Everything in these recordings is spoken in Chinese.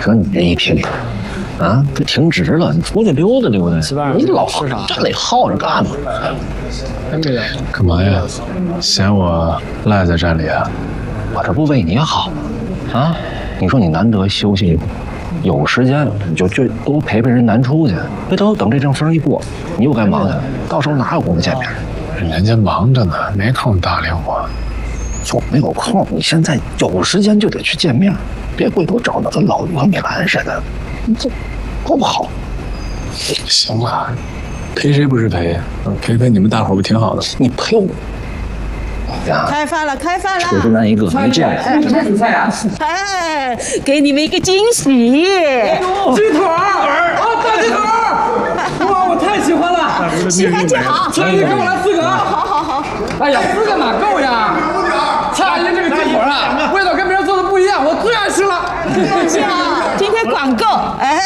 说你这一天啊，这挺直了，你出去溜达溜达，你老站里耗着干嘛？ 干嘛呀？嫌我赖在站里啊？ 我这不为你好吗？啊，你说你难得休息，有时间你就多陪陪人南出去，别等这阵风一过，你又该忙去了，到时候哪有功夫见面？ 人家忙着呢，没空搭理我。 就没有空，你现在有时间就得去见面，别回头找那个老于和米兰似的，这多不好。 行了，陪谁不是陪？陪陪你们大伙不挺好的？ 你陪我呀！ 开饭了，开饭了！ 水之男一个，没见过。 什么主菜啊？ 哎，给你们一个惊喜！ 鸡腿儿啊，大鸡腿儿！哇，我太喜欢了！ 喜欢就好。 蔡阿姨，给我来4个。 好。 哎呀，4个哪够呀？蔡阿姨这个鸡腿啊，味道跟别人做的不一样，我最爱吃了。 是啊，今天管够。哎，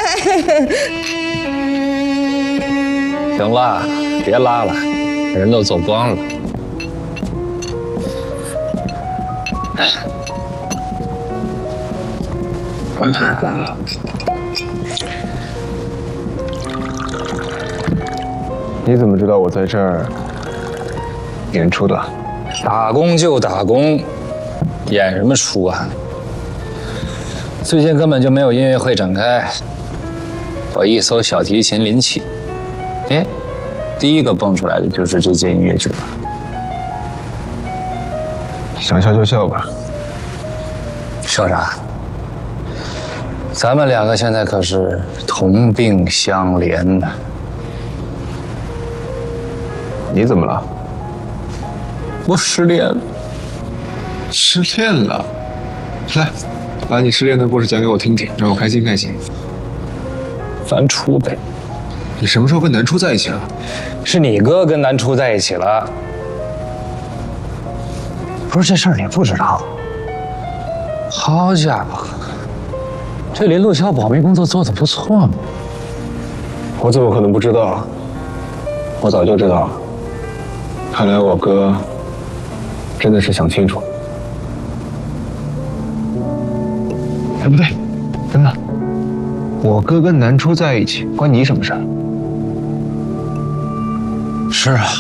行了，别拉了，人都走光了。 你怎么知道我在这儿演出的？ 打工就打工，演什么出啊？最近根本就没有音乐会展开，我一艘小提琴临起，哎，第一个蹦出来的就是这届音乐剧了。 想笑就笑吧。 笑啥？咱们2个现在可是同病相怜呢。 你怎么了？ 我失恋了。 失恋了？来，把你失恋的故事讲给我听听，让我开心开心。 咱初呗。 你什么时候跟南初在一起了？ 是你哥跟南初在一起了。不是这事儿你不知道？好家伙，这林路桥保密工作做得不错嘛。 我怎么可能不知道？我早就知道了。看来我哥真的是想清楚了。哎，不对，等等，我哥跟南初在一起，关你什么事儿？ 是啊，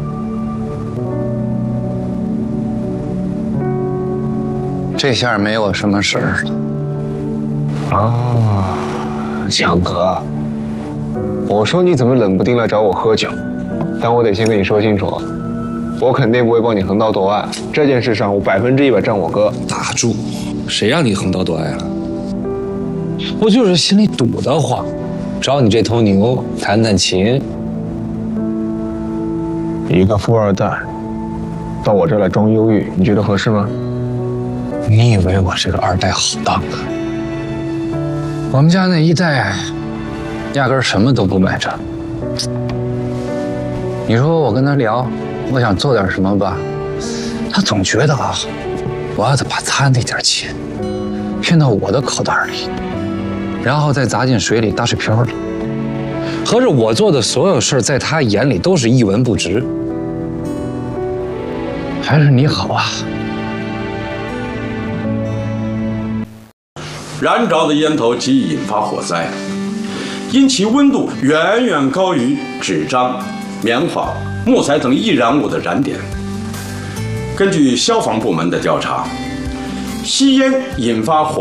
这下没有什么事儿了。 啊，强哥，我说你怎么冷不丁来找我喝酒？但我得先跟你说清楚，我肯定不会帮你横刀夺爱。这件事上，我100%站我哥。 打住！谁让你横刀夺爱啊？ 我就是心里堵得慌，找你这头牛弹弹琴。 一个富二代，到我这儿来装忧郁，你觉得合适吗？ 你以为我这个2代好当啊？我们家那1代，压根儿什么都不买账。你说我跟他聊，我想做点什么吧，他总觉得啊，我要把他那点钱骗到我的口袋里，然后再砸进水里打水漂里。合着我做的所有事，在他眼里都是一文不值。还是你好啊！ 燃着的烟头即引发火灾，因其温度远远高于纸张、棉花、木材等易燃物的燃点。根据消防部门的调查，吸烟引发火